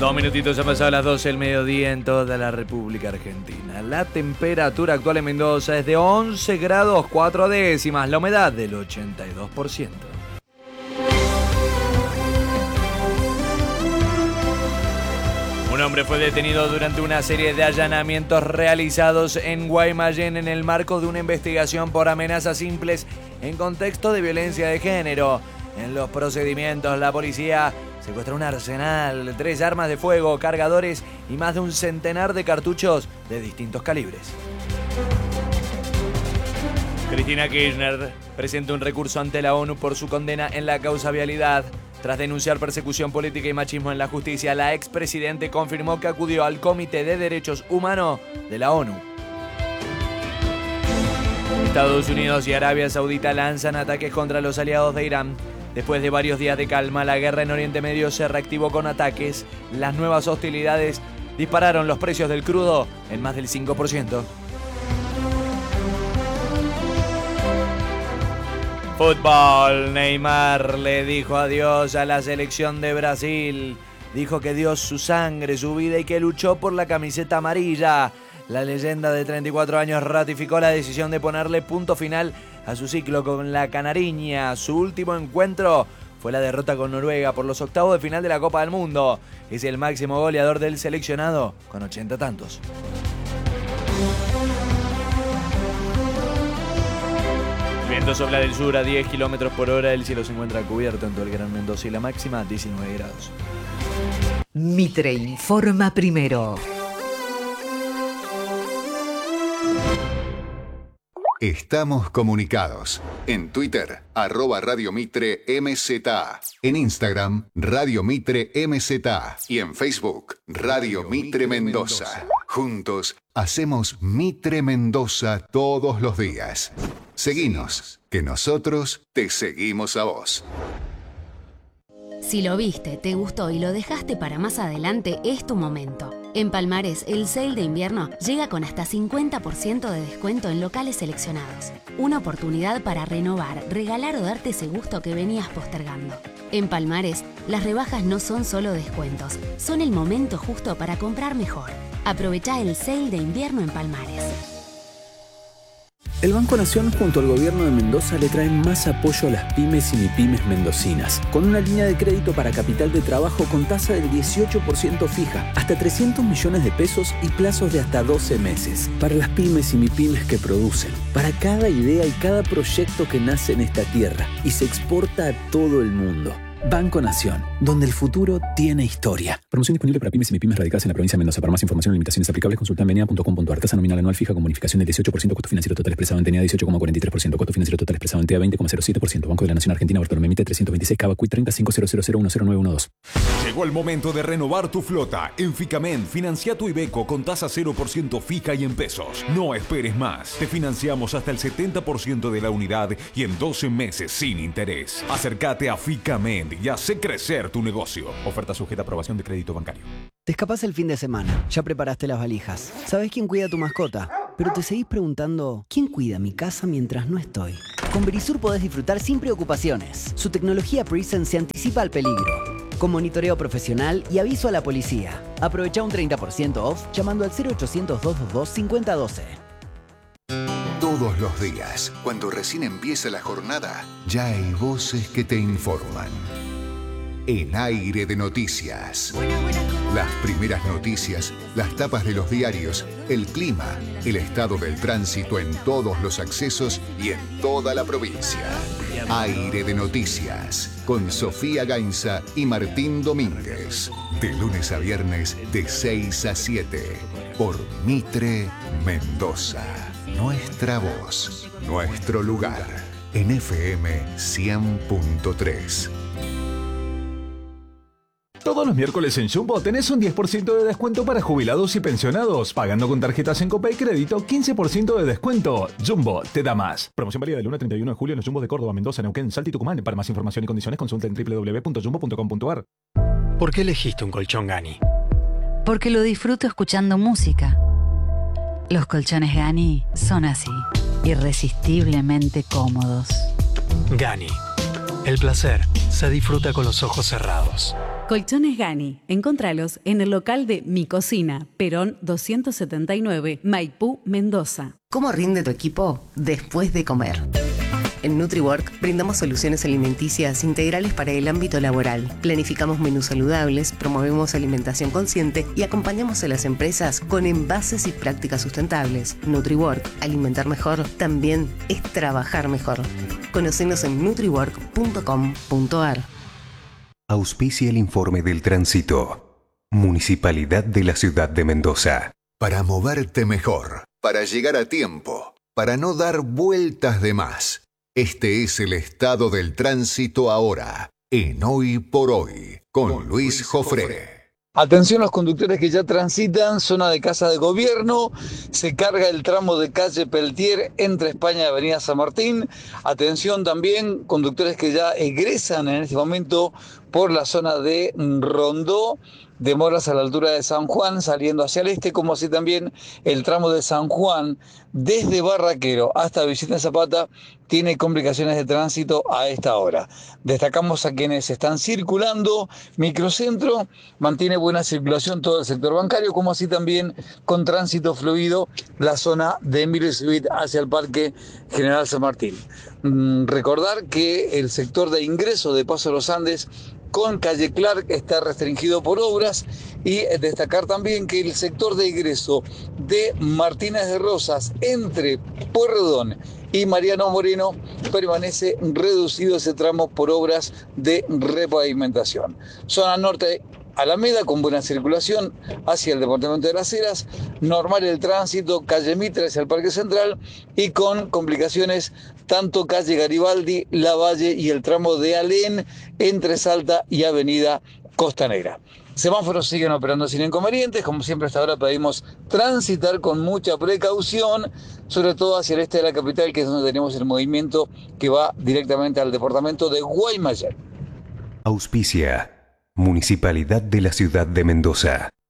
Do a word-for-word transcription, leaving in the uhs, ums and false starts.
Dos minutitos ha pasado las doce del mediodía en toda la República Argentina. La temperatura actual en Mendoza es de once grados cuatro décimas, la humedad del ochenta y dos por ciento. Un hombre fue detenido durante una serie de allanamientos realizados en Guaymallén en el marco de una investigación por amenazas simples en contexto de violencia de género. En los procedimientos, la policía secuestró un arsenal, tres armas de fuego, cargadores y más de un centenar de cartuchos de distintos calibres. Cristina Kirchner presentó un recurso ante la ONU por su condena en la causa vialidad. Tras denunciar persecución política y machismo en la justicia, la expresidente confirmó que acudió al Comité de Derechos Humanos de la ONU. Estados Unidos y Arabia Saudita lanzan ataques contra los aliados de Irán. Después de varios días de calma, la guerra en Oriente Medio se reactivó con ataques. Las nuevas hostilidades dispararon los precios del crudo en más del cinco por ciento. Fútbol. Neymar le dijo adiós a la selección de Brasil. Dijo que dio su sangre, su vida y que luchó por la camiseta amarilla. La leyenda de treinta y cuatro años ratificó la decisión de ponerle punto final a su ciclo con la canariña. Su último encuentro fue la derrota con Noruega por los octavos de final de la Copa del Mundo. Es el máximo goleador del seleccionado con ochenta tantos. El viento sopla del sur a diez kilómetros por hora. El cielo se encuentra cubierto en todo el Gran Mendoza y la máxima diecinueve grados. Mitre informa primero. Estamos comunicados. En Twitter, arroba Radio Mitre M Z A. En Instagram, Radio Mitre M Z A. Y en Facebook, Radio Mitre Mendoza. Juntos, hacemos Mitre Mendoza todos los días. Seguinos, que nosotros te seguimos a vos. Si lo viste, te gustó y lo dejaste para más adelante, es tu momento. En Palmares, el sale de invierno llega con hasta cincuenta por ciento de descuento en locales seleccionados. Una oportunidad para renovar, regalar o darte ese gusto que venías postergando. En Palmares, las rebajas no son solo descuentos, son el momento justo para comprar mejor. Aprovechá el sale de invierno en Palmares. El Banco Nación junto al Gobierno de Mendoza le traen más apoyo a las pymes y mipymes mendocinas, con una línea de crédito para capital de trabajo con tasa del dieciocho por ciento fija, hasta trescientos millones de pesos y plazos de hasta doce meses. Para las pymes y mipymes que producen, para cada idea y cada proyecto que nace en esta tierra y se exporta a todo el mundo. Banco Nación, donde el futuro tiene historia. Promoción disponible para pymes y mipymes radicadas en la provincia de Mendoza. Para más información y limitaciones aplicables, consulta en menea punto com punto ar. Tasa nominal anual fija con bonificación del dieciocho por ciento. Costo financiero total expresado en T N A dieciocho coma cuarenta y tres por ciento. Costo financiero total expresado en T A veinte coma cero siete por ciento. Banco de la Nación Argentina, Bartolomé Mitre trescientos veintiséis, Cava Cuit treinta, cinco cero cero cero uno cero nueve uno dos. Llegó el momento de renovar tu flota. En Ficamen, financia tu Iveco con tasa cero por ciento fija y en pesos. No esperes más. Te financiamos hasta el setenta por ciento de la unidad y en doce meses sin interés. Acércate a Ficamen y hace crecer tu negocio. Oferta sujeta a aprobación de crédito bancario. Te escapás el fin de semana. Ya preparaste las valijas. ¿Sabés quién cuida a tu mascota? Pero te seguís preguntando, ¿quién cuida mi casa mientras no estoy? Con Verisur podés disfrutar sin preocupaciones. Su tecnología Presence se anticipa al peligro, con monitoreo profesional y aviso a la policía. Aprovecha un treinta por ciento off llamando al cero ochocientos, doscientos veintidós, cincuenta doce. Todos los días, cuando recién empieza la jornada, ya hay voces que te informan. En Aire de Noticias. Las primeras noticias, las tapas de los diarios, el clima, el estado del tránsito en todos los accesos y en toda la provincia. Aire de Noticias, con Sofía Gainza y Martín Domínguez. De lunes a viernes, de seis a siete. Por Mitre Mendoza. Nuestra voz, nuestro lugar. En F M cien punto tres. Todos los miércoles en Jumbo tenés un diez por ciento de descuento para jubilados y pensionados. Pagando con tarjetas en Copay Crédito, quince por ciento de descuento. Jumbo te da más. Promoción válida del uno al treinta y uno de julio en los Jumbos de Córdoba, Mendoza, Neuquén, Salta y Tucumán. Para más información y condiciones consulta en doble u doble u doble u punto jumbo punto com punto ar. ¿Por qué elegiste un colchón Gani? Porque lo disfruto escuchando música. Los colchones Gani son así, irresistiblemente cómodos. Gani. El placer se disfruta con los ojos cerrados. Colchones Gani. Encontralos en el local de Mi Cocina, Perón doscientos setenta y nueve, Maipú, Mendoza. ¿Cómo rinde tu equipo después de comer? En NutriWork brindamos soluciones alimenticias integrales para el ámbito laboral. Planificamos menús saludables, promovemos alimentación consciente y acompañamos a las empresas con envases y prácticas sustentables. NutriWork, alimentar mejor, también es trabajar mejor. Conocenos en nutriwork punto com punto a r. Auspicia el informe del tránsito. Municipalidad de la Ciudad de Mendoza. Para moverte mejor, para llegar a tiempo, para no dar vueltas de más. Este es el estado del tránsito ahora, en Hoy por Hoy, con Luis Jofré. Atención los conductores que ya transitan zona de Casa de Gobierno, se carga el tramo de calle Peltier entre España y Avenida San Martín. Atención también conductores que ya egresan en este momento por la zona de Rondó, demoras a la altura de San Juan saliendo hacia el este, como así también el tramo de San Juan desde Barraquero hasta Vicente Zapata tiene complicaciones de tránsito a esta hora. Destacamos a quienes están circulando. Microcentro mantiene buena circulación todo el sector bancario, como así también con tránsito fluido la zona de Emilio Civit hacia el Parque General San Martín. Mm, recordar que el sector de ingreso de Paso de los Andes con calle Clark está restringido por obras y destacar también que el sector de ingreso de Martínez de Rosas entre Pueyrredón y Mariano Moreno permanece reducido ese tramo por obras de repavimentación. Zona norte Alameda con buena circulación hacia el departamento de Las Heras, normal el tránsito, calle Mitre hacia el Parque Central y con complicaciones tanto calle Garibaldi, La Valle y el tramo de Alén entre Salta y avenida Costanera. Semáforos siguen operando sin inconvenientes, como siempre hasta ahora pedimos transitar con mucha precaución, sobre todo hacia el este de la capital, que es donde tenemos el movimiento que va directamente al departamento de Guaymallén. Auspicia Municipalidad de la Ciudad de Mendoza.